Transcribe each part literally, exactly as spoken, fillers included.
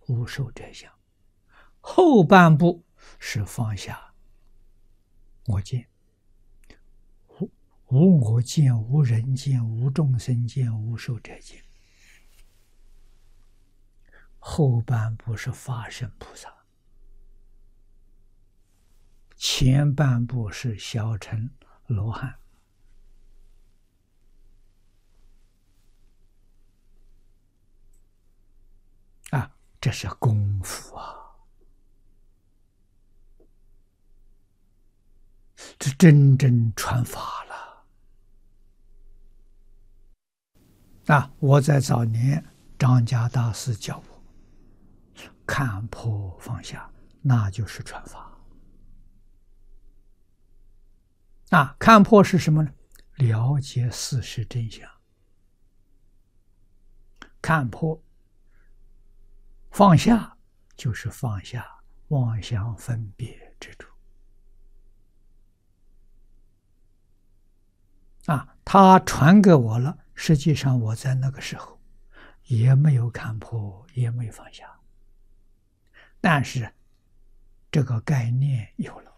无受者相，后半部是放下我见，无无我见，无人见，无众生见，无寿者见。后半部是法身菩萨，前半部是小乘罗汉。啊，这是功夫啊！这真正传法了啊！我在早年张家大师教我看破放下，那就是传法啊！看破是什么呢？了解事实真相。看破放下就是放下妄想分别之处啊！他传给我了，实际上我在那个时候也没有看破，也没有放下，但是这个概念有了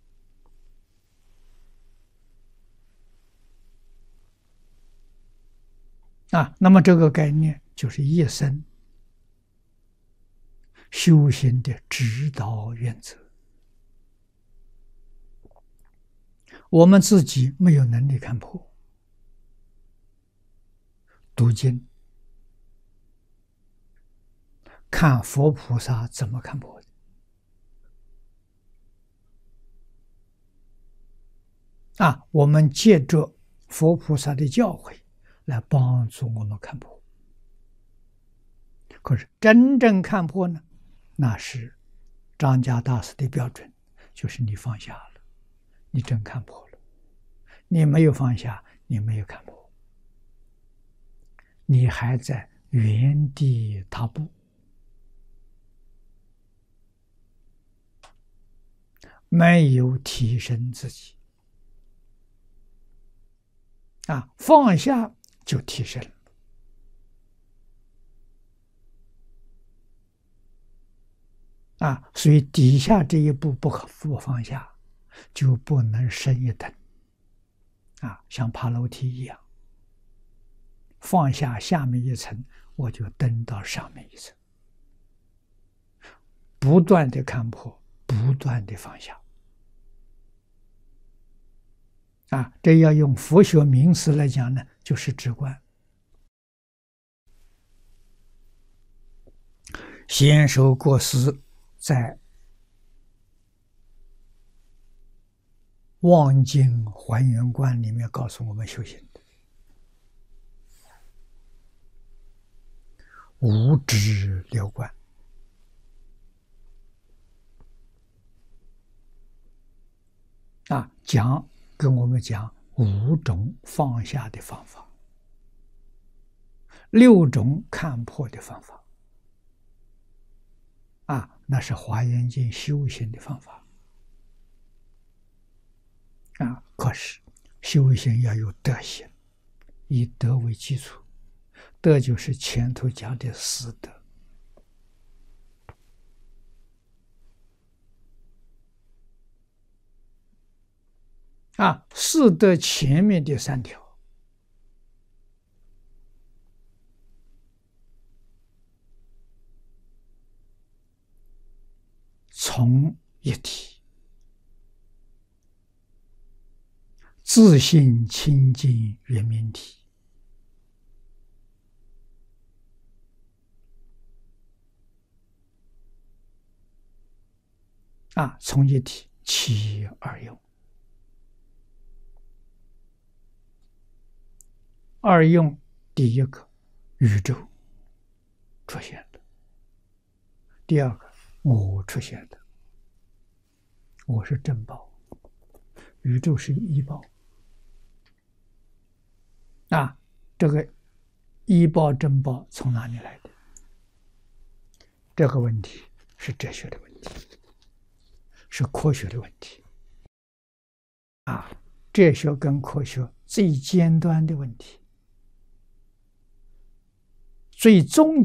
啊。那么这个概念就是一生修行的指导原则。我们自己没有能力看破，读经看佛菩萨怎么看破的啊？我们借着佛菩萨的教诲来帮助我们看破。可是真正看破呢，那是张家大师的标准，就是你放下了，你真看破了。你没有放下，你没有看破，你还在原地踏步，没有提升自己啊！放下就提升了啊！所以底下这一步不可不放下，就不能升一等啊！像爬楼梯一样，放下下面一层，我就登到上面一层，不断的看破，不断的放下啊！这要用佛学名词来讲呢，就是止观。先手过失在望境还原观里面告诉我们修行的无执六观啊，讲跟我们讲五种放下的方法，六种看破的方法啊，那是华严经修行的方法啊。可是修行要有德行，以德为基础，德就是前头讲的四德啊。四德前面的三条从一体，自性清净圆明体啊，从一体起二用，二用第一个宇宙出现了，第二个我出现了，我是正报，宇宙是依报啊。这个依报正报从哪里来的？这个问题是哲学的问题，是科学的问题啊。哲学跟科学最尖端的问题，最终